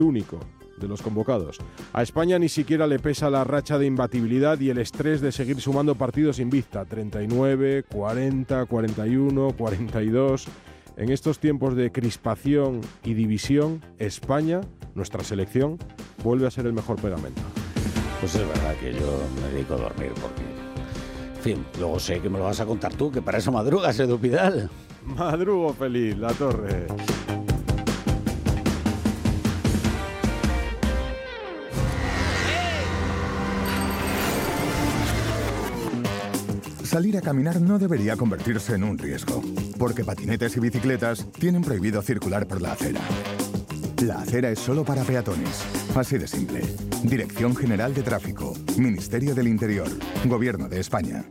único de los convocados. A España ni siquiera le pesa la racha de imbatibilidad y el estrés de seguir sumando partidos invicta. 39, 40, 41, 42... En estos tiempos de crispación y división, España, nuestra selección, vuelve a ser el mejor pegamento. Pues es verdad que yo me dedico a dormir porque... En fin, luego sé que me lo vas a contar tú, que para eso madrugas, Edu Pidal. Madrugo feliz, La Torre. Salir a caminar no debería convertirse en un riesgo, porque patinetes y bicicletas tienen prohibido circular por la acera. La acera es solo para peatones. Así de simple. Dirección General de Tráfico, Ministerio del Interior, Gobierno de España.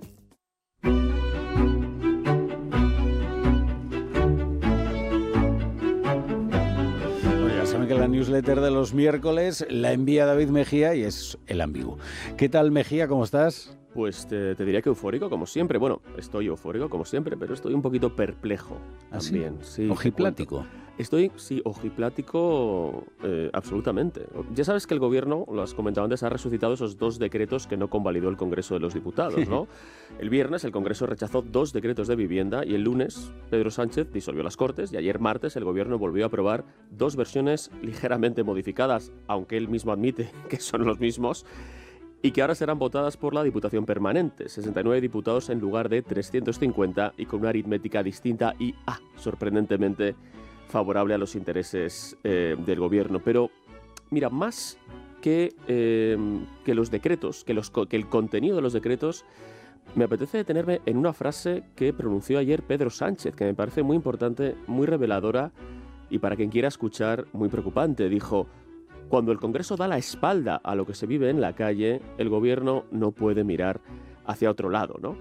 Que la newsletter de los miércoles la envía David Mejía y es el ambiguo. ¿Qué tal, Mejía? ¿Cómo estás? Pues te diría que eufórico, como siempre. Bueno, estoy eufórico, como siempre, pero estoy un poquito perplejo también. ¿Sí? ¿Ojiplático? Estoy, sí, ojiplático absolutamente. Ya sabes que el gobierno, lo has comentado antes, ha resucitado esos 2 decretos que no convalidó el Congreso de los Diputados, ¿no? El viernes el Congreso rechazó 2 decretos de vivienda y el lunes Pedro Sánchez disolvió las Cortes y ayer martes el gobierno volvió a aprobar 2 versiones ligeramente modificadas, aunque él mismo admite que son los mismos, y que ahora serán votadas por la Diputación Permanente, 69 diputados en lugar de 350 y con una aritmética distinta y, sorprendentemente, favorable a los intereses del gobierno. Pero, mira, más que los decretos, que el contenido de los decretos, me apetece detenerme en una frase que pronunció ayer Pedro Sánchez, que me parece muy importante, muy reveladora y para quien quiera escuchar, muy preocupante. Dijo: cuando el Congreso da la espalda a lo que se vive en la calle, el gobierno no puede mirar hacia otro lado, ¿no?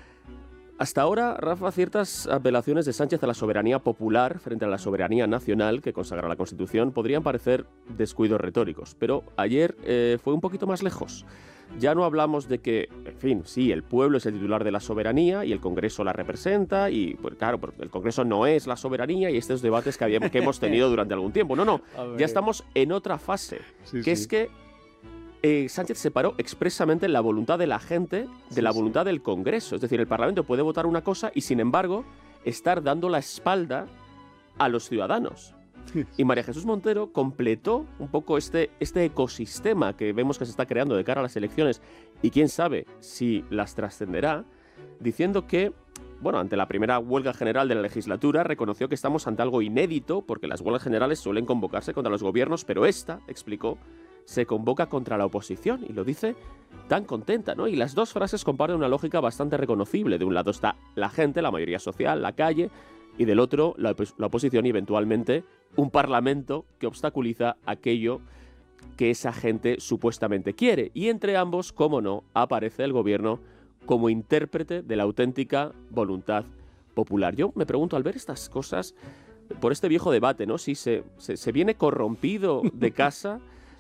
Hasta ahora, Rafa, ciertas apelaciones de Sánchez a la soberanía popular frente a la soberanía nacional que consagra la Constitución podrían parecer descuidos retóricos, pero ayer fue un poquito más lejos. Ya no hablamos de que, en fin, sí, el pueblo es el titular de la soberanía y el Congreso la representa y, pues claro, el Congreso no es la soberanía y estos debates que hemos tenido durante algún tiempo. No, ya estamos en otra fase, es que Sánchez separó expresamente la voluntad de la gente de la voluntad del Congreso. Es decir, el Parlamento puede votar una cosa y, sin embargo, estar dando la espalda a los ciudadanos. Y María Jesús Montero completó un poco este ecosistema que vemos que se está creando de cara a las elecciones y quién sabe si las trascenderá, diciendo que, bueno, ante la primera huelga general de la legislatura, reconoció que estamos ante algo inédito porque las huelgas generales suelen convocarse contra los gobiernos, pero esta, explicó, se convoca contra la oposición y lo dice tan contenta, ¿no? Y las 2 frases comparten una lógica bastante reconocible. De un lado está la gente, la mayoría social, la calle, y del otro la oposición y eventualmente un parlamento que obstaculiza aquello que esa gente supuestamente quiere. Y entre ambos, cómo no, aparece el gobierno como intérprete de la auténtica voluntad popular. Yo me pregunto, al ver estas cosas, por este viejo debate, ¿no? Si se viene corrompido de casa,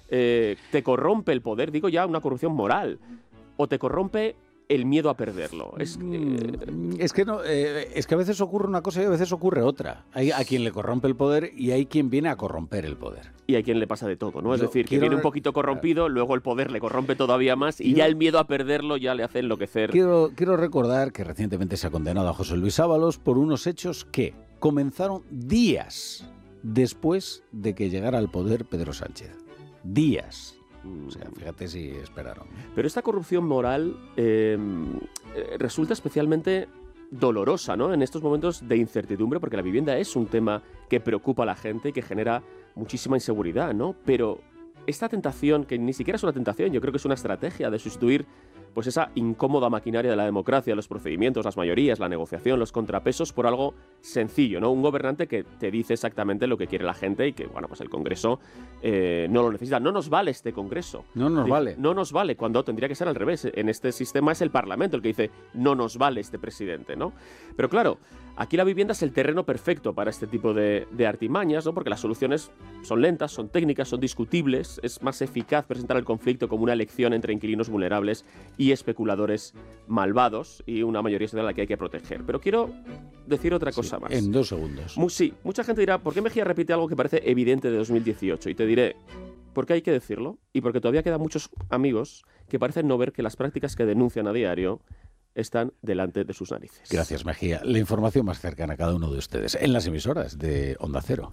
te corrompe el poder, digo ya una corrupción moral, o te corrompe el miedo a perderlo. Es que a veces ocurre una cosa y a veces ocurre otra. Hay a quien le corrompe el poder y hay quien viene a corromper el poder. Y hay quien le pasa de todo, ¿no? Es decir, que viene un poquito corrompido, luego el poder le corrompe todavía más y ya el miedo a perderlo ya le hace enloquecer. Quiero recordar que recientemente se ha condenado a José Luis Ábalos por unos hechos que comenzaron días después de que llegara al poder Pedro Sánchez. Días. O sea, fíjate si esperaron. Pero esta corrupción moral resulta especialmente dolorosa, ¿no? En estos momentos de incertidumbre, porque la vivienda es un tema que preocupa a la gente y que genera muchísima inseguridad, ¿no? Pero esta tentación, que ni siquiera es una tentación, yo creo que es una estrategia de sustituir pues esa incómoda maquinaria de la democracia, los procedimientos, las mayorías, la negociación, los contrapesos, por algo sencillo, ¿no? Un gobernante que te dice exactamente lo que quiere la gente y que, bueno, pues el Congreso no lo necesita. No nos vale este Congreso. No nos vale. No nos vale, cuando tendría que ser al revés. En este sistema es el Parlamento el que dice no nos vale este presidente, ¿no? Pero claro, aquí la vivienda es el terreno perfecto para este tipo de artimañas, ¿no? Porque las soluciones son lentas, son técnicas, son discutibles. Es más eficaz presentar el conflicto como una elección entre inquilinos vulnerables y y especuladores malvados y una mayoría social a la que hay que proteger. Pero quiero decir otra cosa más. En 2 segundos. Sí, mucha gente dirá, ¿por qué Mejía repite algo que parece evidente de 2018? Y te diré, ¿por qué hay que decirlo? Y porque todavía quedan muchos amigos que parecen no ver que las prácticas que denuncian a diario están delante de sus narices. Gracias, Mejía. La información más cercana a cada uno de ustedes en las emisoras de Onda Cero.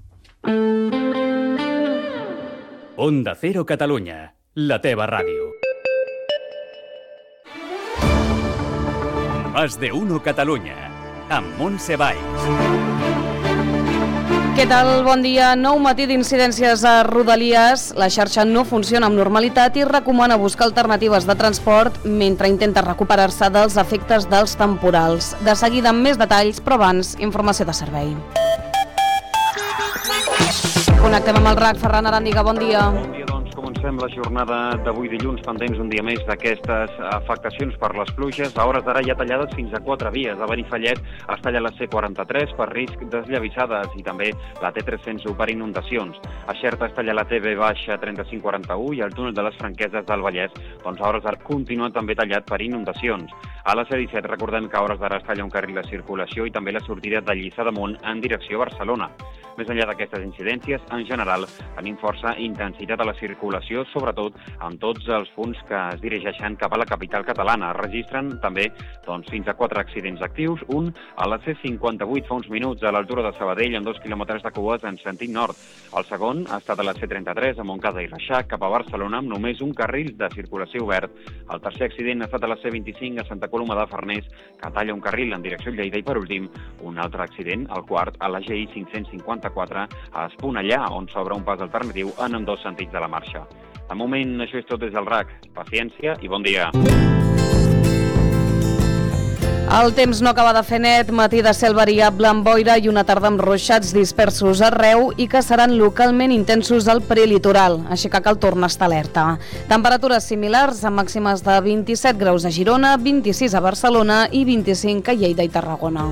Onda Cero Catalunya, la teva ràdio. Más de uno Catalunya, amb Montse Valls. Què tal? Bon dia. Nou matí d'incidències a Rodalies. La xarxa no funciona amb normalitat i recomana buscar alternatives de transport mentre intenta recuperar-se dels efectes dels temporals. De seguida amb més detalls, però abans, informació de servei. Connectem amb el RAC. Ferran Aràndiga, bon dia. Bon dia, doncs comencem la jornada d'avui dilluns, pendents un dia més d'aquestes afectacions per les pluges. A hores d'ara hi ha tallades fins a 4 vies. A Benifallet es talla la C43 per risc d'esllavissades i també la T301 per inundacions. A Xerta es talla la TV baixa 3541 i el túnel de les Franqueses del Vallès, doncs a hores d'ara continua també tallat per inundacions. A la C17 recordem que a hores d'ara es talla un carril de circulació i també la sortida de Lliçà d'Amunt en direcció a Barcelona. Més enllà d'aquestes incidències, en general, tenim força intensitat a la circulació, sobretot en tots els punts que es dirigeixen cap a la capital catalana. Registren també fins a 4 accidents actius, un a la C58 fa uns minuts a l'altura de Sabadell amb 2 quilòmetres de cues en sentit nord. El segon ha estat a la C33 a Montcada i Reixac cap a Barcelona amb només un carril de circulació obert. El tercer accident ha estat a la C25 a Santa Coloma de Farners, que talla un carril en direcció a Lleida i per últim un altre accident, el quart, a la GI 554 a Esponellà, on s'obre un pas alternatiu en ambdós sentits de la marxa. De moment, això és tot des del RAC. Paciència i bon dia. El temps no acaba de fer net, matí de cel variable amb boira i una tarda amb ruixats dispersos arreu i que seran localment intensos al prelitoral, així que cal tornar a estar alerta. Temperatures similars amb màximes de 27 graus a Girona, 26 a Barcelona i 25 a Lleida i Tarragona.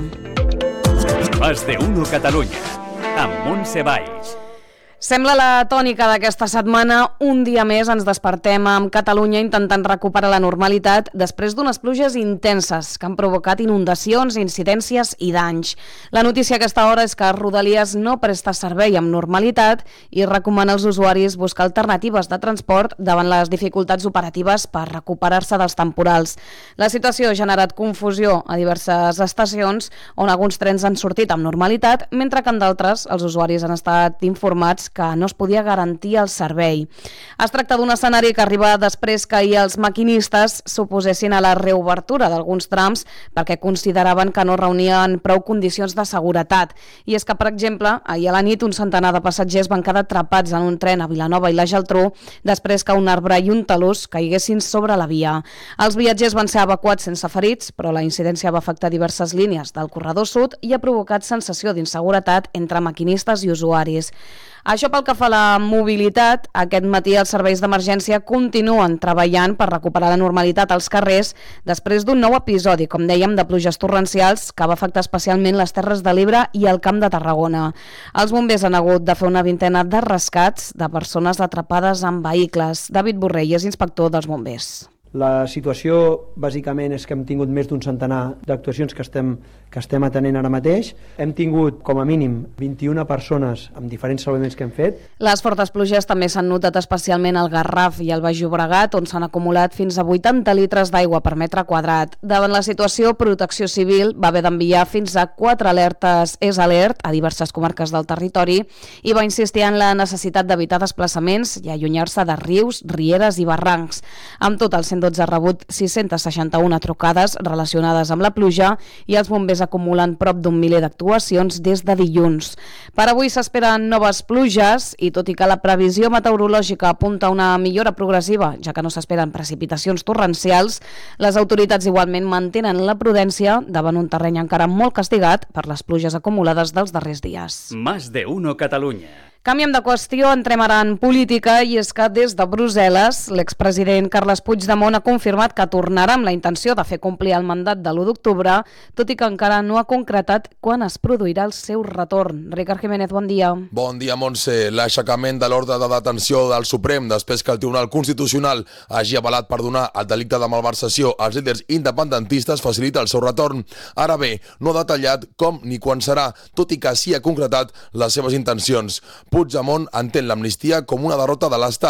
Más de uno Catalunya, amb Montse Valls. Sembla la tònica d'aquesta setmana. Un dia més ens despertem amb Catalunya intentant recuperar la normalitat després d'unes pluges intenses que han provocat inundacions, incidències i danys. La notícia a aquesta hora és que Rodalies no presta servei amb normalitat i recomana als usuaris buscar alternatives de transport davant les dificultats operatives per recuperar-se dels temporals. La situació ha generat confusió a diverses estacions on alguns trens han sortit amb normalitat, mentre que en d'altres els usuaris han estat informats que no es podia garantir el servei. Es tracta d'un escenari que arriba després que ahir els maquinistes s'oposessin a la reobertura d'alguns trams perquè consideraven que no reunien prou condicions de seguretat. I és que, per exemple, ahir a la nit un centenar de passatgers van quedar atrapats en un tren a Vilanova i la Geltrú després que un arbre i un talús caiguessin sobre la via. Els viatgers van ser evacuats sense ferits, però la incidència va afectar diverses línies del corredor sud i ha provocat sensació d'inseguretat entre maquinistes i usuaris. Això pel que fa a la mobilitat, aquest matí els serveis d'emergència continuen treballant per recuperar la normalitat als carrers després d'un nou episodi, com dèiem, de pluges torrencials que va afectar especialment les Terres de l'Ebre i el Camp de Tarragona. Els bombers han hagut de fer una vintena de rescats de persones atrapades en vehicles. David Borrell és inspector dels bombers. La situació, bàsicament, és que hem tingut més d'un centenar d'actuacions que estem atenent ara mateix. Hem tingut, com a mínim, 21 persones amb diferents salvaments que hem fet. Les fortes pluges també s'han notat especialment al Garraf i al Baix Llobregat, on s'han acumulat fins a 80 litres d'aigua per metre quadrat. Davant la situació, Protecció Civil va haver d'enviar fins a 4 alertes alert a diverses comarques del territori i va insistir en la necessitat d'evitar desplaçaments i allunyar-se de rius, rieres i barrancs. Amb tot, el 112 ha rebut 661 trucades relacionades amb la pluja i els bombers acumulen prop d'un miler d'actuacions des de dilluns. Per avui s'esperen noves pluges i tot i que la previsió meteorològica apunta a una millora progressiva, ja que no s'esperen precipitacions torrencials, les autoritats igualment mantenen la prudència davant un terreny encara molt castigat per les pluges acumulades dels darrers dies. Más de uno Catalunya. Canviem de qüestió, entrem ara en política, i és que des de Brussel·les l'expresident Carles Puigdemont ha confirmat que tornarà amb la intenció de fer complir el mandat de l'1 d'octubre, tot i que encara no ha concretat quan es produirà el seu retorn. Ricard Jiménez, bon dia. Bon dia, Montse. L'aixecament de l'ordre de detenció del Suprem després que el Tribunal Constitucional hagi avalat perdonar el delicte de malversació als líders independentistes facilita el seu retorn. Ara bé, no ha detallat com ni quan serà, tot i que sí ha concretat les seves intencions. Puigdemont entén l'amnistia com una derrota de l'Estat.